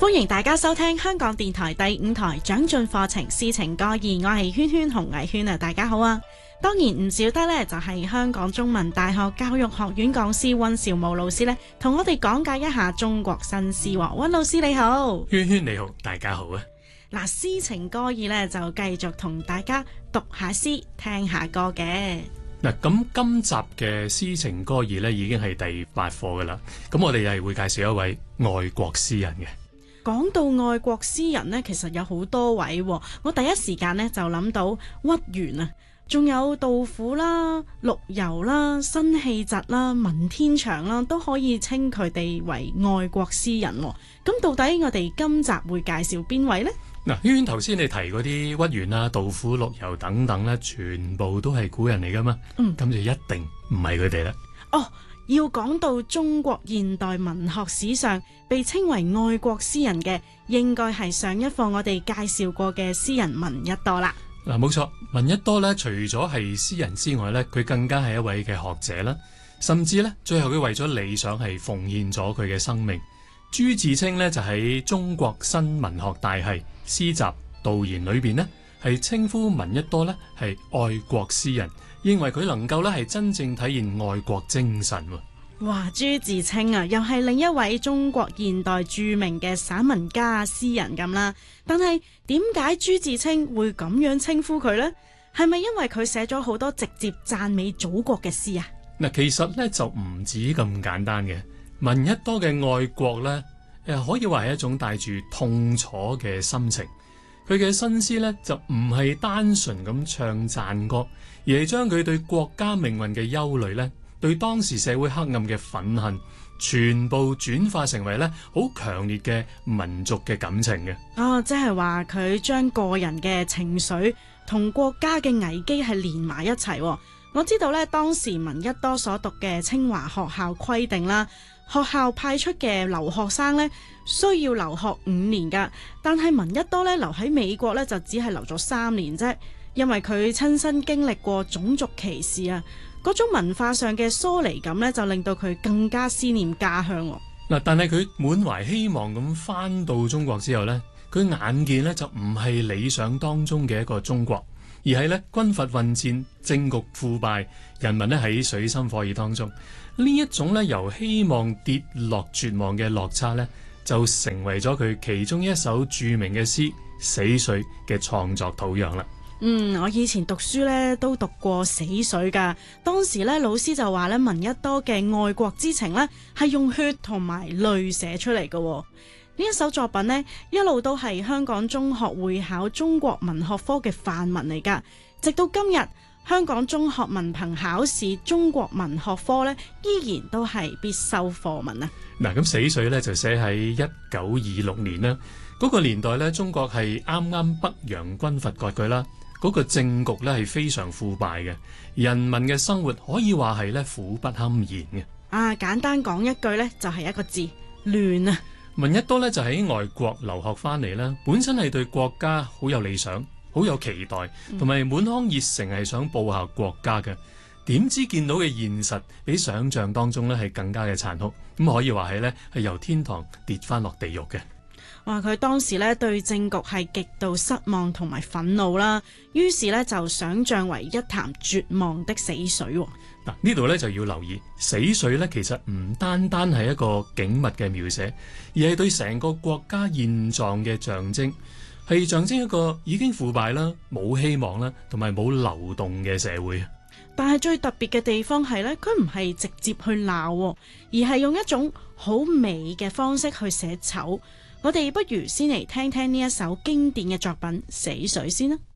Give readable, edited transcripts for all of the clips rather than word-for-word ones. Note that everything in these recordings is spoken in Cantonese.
歡迎大家收聽香港電台第5台長進課程詩情歌意，我係圈圈洪藝圈啊！大家好啊！當然唔少得呢，就係香港中文大學教育學院講師溫兆武老師呢，同我哋講解一下中國新詩。溫老師你好， 圈圈你好，大家好啊！ 嗱，詩情歌意呢，就繼續同大家讀下詩，聽下歌嘅。 嗱，咁今集嘅詩情歌意呢，已經係第8課噶啦。咁我哋又係會介紹一位愛國詩人嘅。 講到愛國詩人呢，其實有好多位，我第一時間呢就諗到屈原啊，仲有杜甫啦、陸游啦、辛棄疾啦、文天祥啦，都可以稱佢哋為愛國詩人。咁到底我哋今集會介紹邊位呢？ 嗱，圈圈頭先你提嗰啲屈原啊、杜甫、陸游等等呢，全部都係古人嚟噶嘛？咁就一定唔係佢哋啦。 哦，要講到中國現代文學史上被稱為愛國詩人嘅，應該係上一課我哋介紹過嘅詩人聞一多啦。 嗱，冇錯，聞一多呢，除咗係詩人之外呢，佢更加係一位嘅學者啦，甚至呢，最後佢為咗理想係奉獻咗佢嘅生命。朱自清呢，就喺《中國新文學大系詩集導言》裏邊呢，係稱呼聞一多呢係愛國詩人，認為佢能夠呢係真正體現愛國精神。 哇，朱自清啊，又係另一位中國現代著名嘅散文家、詩人咁啦。但係點解朱自清會咁樣稱呼佢呢？係咪因為佢寫咗好多直接讚美祖國嘅詩啊？嗱， 其實呢就唔止咁簡單嘅。聞一多嘅愛國呢，可以話係一種帶住痛楚嘅心情。佢嘅新詩呢，就唔係單純咁唱讚歌，而係將佢對國家命運嘅憂慮呢，對當時社會黑暗嘅憤恨，全部轉化成為呢好強烈嘅民族嘅感情嘅。 哦，即係話佢將個人嘅情緒同國家嘅危機係連埋一齊。我知道呢，當時聞一多所讀嘅清華學校規定啦，學校派出嘅留學生呢，需要留學5年噶，但係聞一多呢，留喺美國呢，就只係留咗3年啫，因為佢親身經歷過種族歧視啊，嗰種文化上嘅疏離感呢，就令到佢更加思念家鄉。 嗱，但係佢滿懷希望咁返到中國之後呢，佢眼見呢就唔係理想當中嘅一個中國，而係呢軍閥混戰、政局腐敗、人民呢喺水深火熱當中。呢一種呢由希望跌落絕望嘅落差呢，就成為咗佢其中一首著名嘅詩《死水》嘅創作土壤啦。 我以前讀書呢都讀過《死水》噶，當時呢老師就話呢聞一多嘅愛國之情呢係用血同埋淚寫出嚟噶。呢一首作品呢一路都係香港中學會考中國文學科嘅範文嚟噶，直到今日香港中學文憑考試中國文學科呢依然都係必修課文啊。 嗱，咁《死水》呢就寫喺1926年啦，嗰個年代呢，中國係啱啱北洋軍閥割據啦。嗰個政局咧係非常腐敗嘅，人民嘅生活可以話係咧苦不堪言嘅。 簡單講一句咧，就係一個字：亂啊！ 聞一多咧就喺外國留學翻嚟啦，本身係對國家好有理想、好有期待，同埋滿腔熱誠係想報效國家嘅。點知見到嘅現實比想象當中咧係更加嘅殘酷，咁可以話係咧係由天堂跌翻落地獄嘅。 話佢當時咧對政局係極度失望同埋憤怒啦，於是咧就想象為一潭絕望的死水。 嗱，呢度咧就要留意，死水咧其實唔單單係一個景物嘅描寫，而係對成個國家現狀嘅象徵，係象徵一個已經腐敗啦、冇希望啦，同埋冇流動嘅社會。 但係最特別嘅地方係咧，佢唔係直接去鬧，而係用一種好美嘅方式去寫醜。我哋不如先嚟聽聽呢一首經典嘅作品《死水》先啦。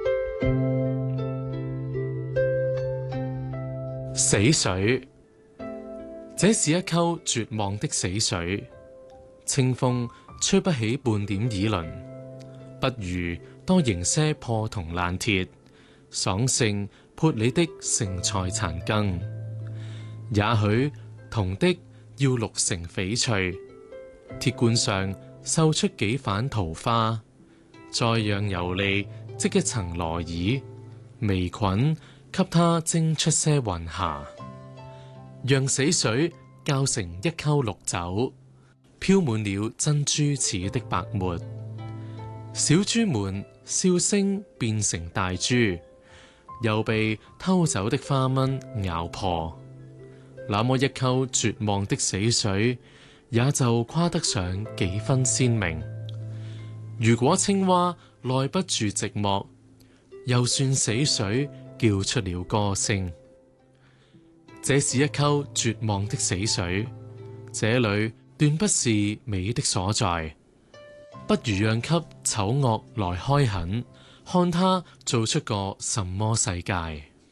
死水，這是一溝絕望的死水，清風吹不起半點議論，不如多迎些破銅爛鐵，爽勝潑你的剩菜殘羹。也許銅的要淥成翡翠，鐵罐上繡出幾瓣桃花，再讓油膩織一層羅衣，微菌給它蒸出些雲霞，讓死水校成一溝綠酒， 飄滿了珍珠似的白沫。小豬們笑聲變成大豬，又被偷走的花蚊咬破。那麼一溝絕望的死水，也就誇得上幾分鮮明。如果青蛙耐不住寂寞，又算死水叫出了歌聲。這是一溝絕望的死水，這裏斷不是美的所在。不如讓給醜惡來開墾，看他做出個什麼世界。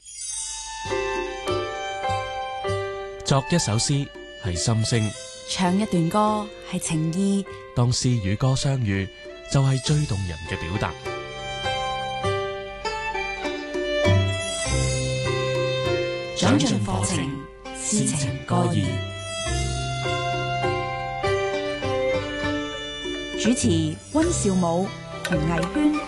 作一首詩係心聲， 唱一段歌係情意。 當詩與歌相遇，就係最動人嘅表達。 長進課程，詩情歌意。主持溫兆武、洪藝軒。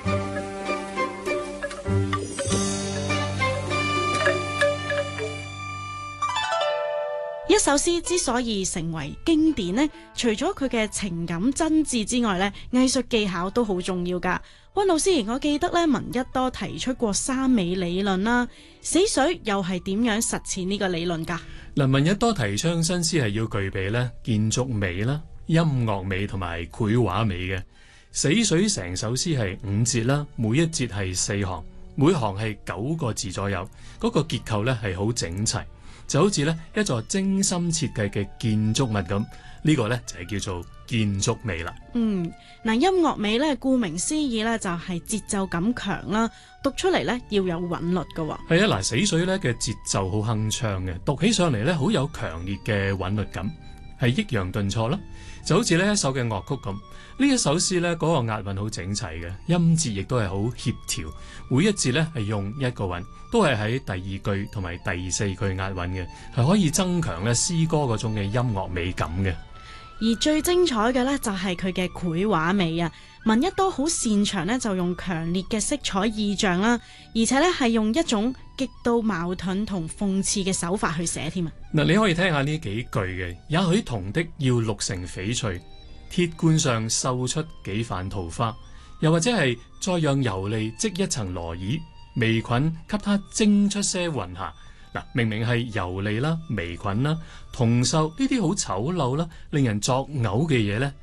一首詩之所以成為經典呢，除咗佢嘅情感真摯之外呢，藝術技巧都好重要噶。溫老師，我記得咧，聞一多提出過三美理論啦，死水又係點樣實踐呢個理論噶？ 嗱，聞一多提倡新詩係要具備咧建築美啦、音樂美同埋繪畫美嘅。死水成首詩係5節啦，每一節係4行，每行係9個字左右，嗰個結構咧係好整齊。就好似咧一座精心設計嘅建築物咁，呢個咧就係叫做建築美啦。 音樂美咧，顧名思義咧就係節奏感強啦，讀出嚟咧要有韻律㗎喎。 係啊，嗱，死水咧嘅節奏好鏗鏘嘅，讀起上嚟咧好有強烈嘅韻律感，係抑揚頓挫啦，就好似呢一首嘅樂曲咁。呢一首詩咧嗰個押韻好整齊嘅，音節亦都係好協調，每一節咧係用一個韻，都係喺第二句同埋第4句押韻嘅，係可以增強咧詩歌嗰種嘅音樂美感嘅。 而最精彩嘅咧就係佢嘅繪畫美啊！聞一多好擅長咧就用強烈嘅色彩意象啦，而且咧係用一種極度矛盾同諷刺嘅手法去寫添啊！ 嗱，你可以聽下呢幾句嘅，也許銅的要綠成翡翠，鐵罐上繡出幾瓣桃花，又或者係再讓油膩織一層羅衣，微菌給它蒸出些雲霞。嗱，明明係油膩啦、微菌啦、銅鏽呢啲好醜陋啦、令人作嘔嘅嘢呢，